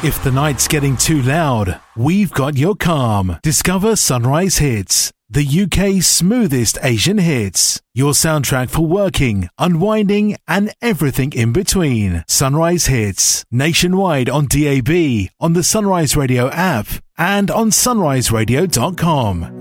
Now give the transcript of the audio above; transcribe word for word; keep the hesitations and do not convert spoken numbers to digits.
If the night's getting too loud, we've got your calm. Discover Sunrise Hits, the U K's smoothest Asian hits. Your soundtrack for working, unwinding, and everything in between. Sunrise Hits, nationwide on D A B, on the Sunrise Radio app, and on sunrise radio dot com.